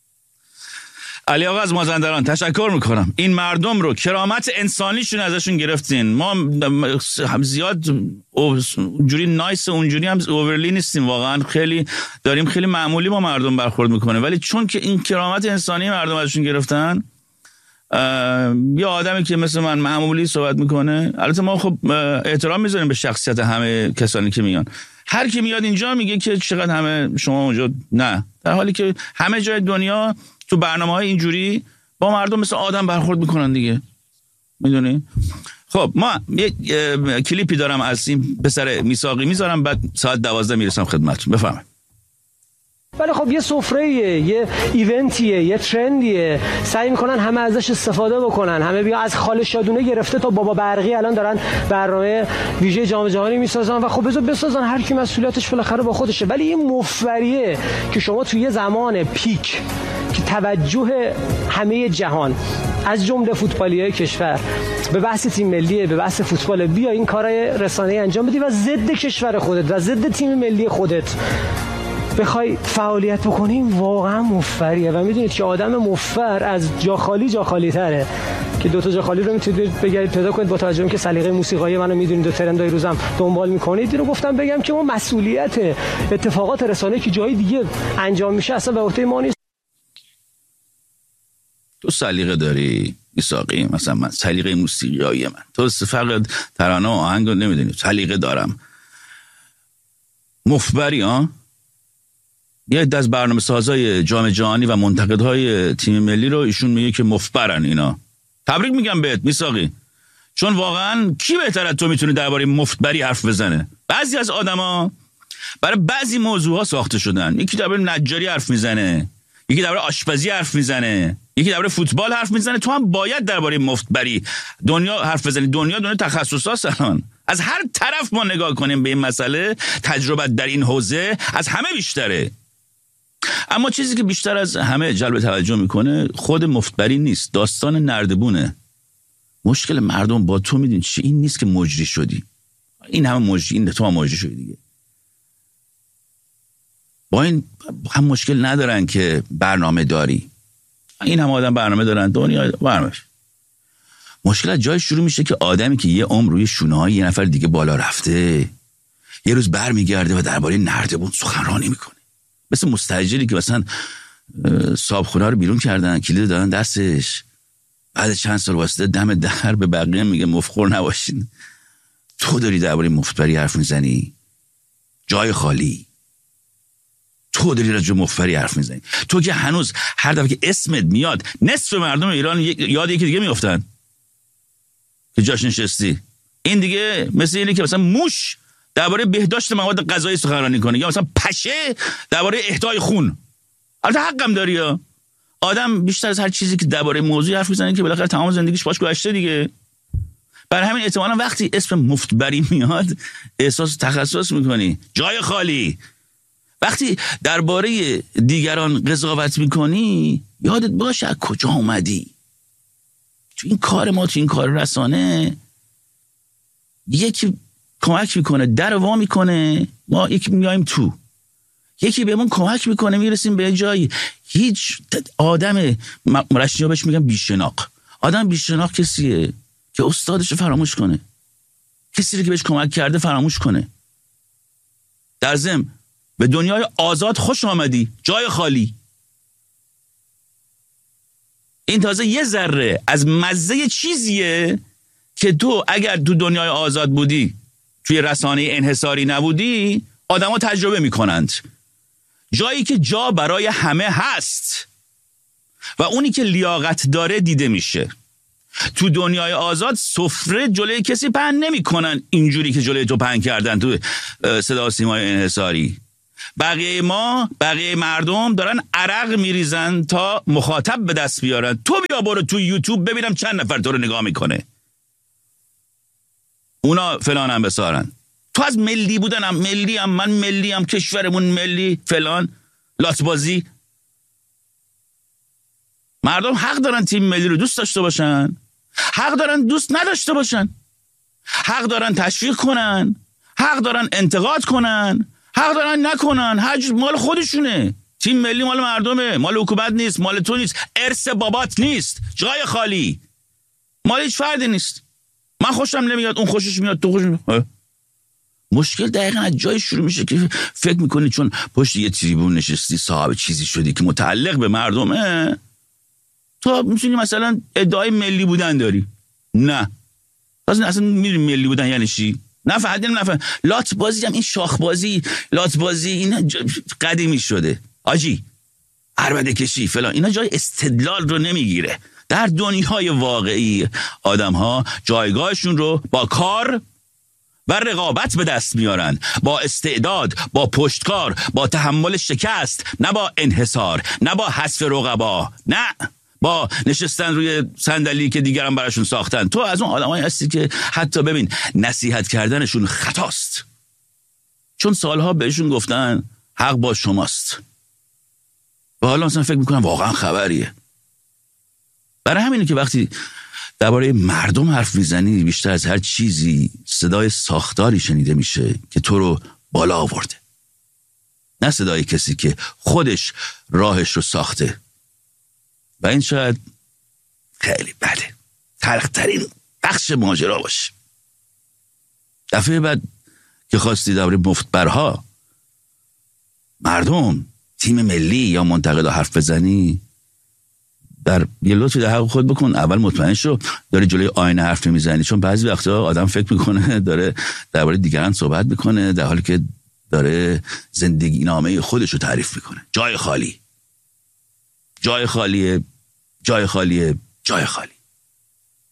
علی آقا از مازندران تشکر میکنم. این مردم رو کرامت انسانیشون ازشون گرفتین. ما زیاد اونجوری نایس، اونجوری هم اوورلی نیستیم، واقعا خیلی داریم خیلی معمولی با مردم برخورد میکنه، ولی چون که این کرامت انسانی مردم ازشون گرفتن، یا آدمی که مثل من معمولی صحبت میکنه، البته ما خب احترام میذاریم به شخصیت همه کسانی که میان، هر کی میاد اینجا میگه که چقدر همه شما اونجا، نه، در حالی که همه جای دنیا تو برنامه‌های اینجوری با مردم مثل آدم برخورد میکنن دیگه، میدونی؟ خب ما یه کلیپی دارم از این پسر میثاقی میذارم، بعد ساعت 12 میرسم خدمتتون. بفرمایید. ولی خب یه سفره‌ایه، یه ایونتیه، یه ترندیه، سعی میکنن همه ازش استفاده بکنن، همه بیا از خاله شادونه گرفته تا بابا برقی الان دارن برنامه ویژه جام جهانی میسازن و خب بذار بسازن، هر کی مسئولیتش بالاخره با خودشه. ولی این مفبریه که شما توی زمان پیک که توجه همه جهان از جمله فوتبالیای کشور به بحث تیم ملیه، به بحث فوتبال، بیا این کارهای رسانه‌ای انجام بدی و ضد کشور خودت و ضد تیم ملی خودت بخوای فعالیت بکنیم، واقعا مفبریه. و میدونید که آدم مفبر از جا خالی تره، که دو تا جا خالی رو میتونید بگیرید پیدا کنید. با توجه به که سلیقه موسیقایی منو میدونید و ترندای روزم دنبال میکنید، اینو گفتم بگم که ما مسئولیت اتفاقات رسانه‌ای که جای دیگه انجام میشه اصلا به عهده ما نیست. تو سلیقه داری میثاقی، مثلا من سلیقه موسیقایی من، تو فقط ترانه و آهنگ رو نمیدونی، سلیقه دارم. مفبری ها، یه عده از برنامه سازای جام جهانی و منتقدهای تیم ملی رو ایشون میگه که مفبرن اینا. تبریک میگم بهت میثاقی، چون واقعا کی بهتر از تو میتونه درباره مفبری حرف بزنه؟ بعضی از آدما برای بعضی موضوعها ساخته شدن. یکی درباره نجاری حرف میزنه، یکی درباره آشپزی حرف میزنه، یکی درباره فوتبال حرف میزنه. تو هم باید درباره مفبری دنیا حرف بزنی. دنیا تخصصات الان، از هر طرف ما نگاه کنیم به این مسئله، تجربت در این حوزه از همه بیشتره. اما چیزی که بیشتر از همه جلب توجه میکنه خود مفبری نیست، داستان نردبونه. مشکل مردم با تو میدونی چی؟ این نیست که مجری شدی، این همه مجری، این تو هم مجری شدی دیگه. با این هم مشکل ندارن که برنامه داری، این هم آدم برنامه دارن، دنیا برنامه. مشکل از جای شروع میشه که آدمی که یه عمر روی شونه‌های یه نفر دیگه بالا رفته، یه روز برمیگرده و درباره نردبون سخنرانی میکنه. مثل مستاجری که مثلا صابخونه رو بیرون کردن، کلید دادن دستش، بعد چند سال واسطه دم در به بقیه میگه مفخور نباشین. تو داری درباره مفبری حرف میزنی، جای خالی. تو داری راجع به مفبری حرف میزنی، تو که هنوز هر دفعه که اسمت میاد نصف مردم ایران یاد یکی دیگه میافتن که جاش نشستی. این دیگه مثل اینه که مثلا موش درباره بهداشت مواد غذایی سخنرانی کنه، یا مثلا پشه درباره اهدای خون. البته حقم داری، یا آدم بیشتر از هر چیزی که درباره موضوع حرف میزنه که بالاخره تمام زندگیش باش گذشته دیگه. برای همین احتمالاً وقتی اسم مفبری میاد احساس تخصص میکنی، جای خالی. وقتی درباره دیگران قضاوت میکنی یادت باشه از کجا اومدی. تو این کار ما، تو این کار رسانه، یکی کمک میکنه، در وا میکنه، ما یکی میایم تو، یکی بهمون کمک میکنه، میرسیم به جایی. هیچ آدم رشتیا بهش میگن بیشناق. آدم بیشناق کسیه که استادش فراموش کنه، کسی که بهش کمک کرده فراموش کنه. در ضمن به دنیای آزاد خوش آمدی، جای خالی. این تازه یه ذره از مزه چیزیه که تو اگر تو دنیای آزاد بودی، توی رسانه انحصاری نبودی، آدما تجربه میکنند. جایی که جا برای همه هست و اونی که لیاقت داره دیده میشه. تو دنیای آزاد سفره جلوی کسی پهن نمیکنن اینجوری که جلوی تو پهن کردن تو صدا و سیمای انحصاری. بقیه مردم دارن عرق میریزن تا مخاطب به دست بیارن. تو بیا برو تو یوتیوب ببینم چند نفر تو رو نگاه میکنه. اونا فلان هم بسارن. تو از ملی بودنم، من ملیم، کشورمون ملی، فلان لاتبازی. مردم حق دارن تیم ملی رو دوست داشته باشن، حق دارن دوست نداشته باشن، حق دارن تشویق کنن، حق دارن انتقاد کنن، حق دارن نکنن. مال خودشونه. تیم ملی مال مردمه، مال حکومت نیست، مال تو نیست، ارث بابات نیست، جای خالی مال هیچ فردی نیست. من خوشم نمیاد، اون خوشش میاد، تو خوشش میاد. مشکل دقیقا از جای شروع میشه که فکر میکنی چون پشت یه تریبون نشستی صاحب چیزی شدی که متعلق به مردمه، تو میتونی مثلا ادعای ملی بودن داری. نه اصلا میدونی ملی بودن یعنی چی؟ نفهمیدم. لات بازی هم این شاخ بازی، لات بازی اینا قدیمی شده آجی، عربده کشی فلان، اینا جای استدلال رو نمیگیره. در دنیای واقعی آدم ها جایگاهشون رو با کار و رقابت به دست میارن، با استعداد، با پشتکار، با تحمل شکست، نه با انحصار، نه با حذف رقبا، نه با نشستن روی صندلی که دیگران براشون ساختن. تو از اون آدمایی هستی که حتی ببین نصیحت کردنشون خطاست، چون سالها بهشون گفتن حق با شماست و حالا مثلا فکر میکنم واقعا خبریه. برای همینه که وقتی درباره مردم حرف میزنی بیشتر از هر چیزی صدای ساختاری شنیده میشه که تو رو بالا آورده، نه صدای کسی که خودش راهش رو ساخته. و این شاید خیلی بده، تلخترین بخش ماجرا باشه. دفعه بعد که خواستی درباره مفتبرها، مردم، تیم ملی یا منتقدا حرف بزنی، در یه لطفی در حق خود بکن، اول مطمئن شو داری جلوی آینه حرف میزنی، چون بعضی وقتا آدم فکر میکنه داره درباره دیگران صحبت میکنه در حالی که داره زندگی نامه خودش رو تعریف میکنه. جای خالیه، جای خالیه.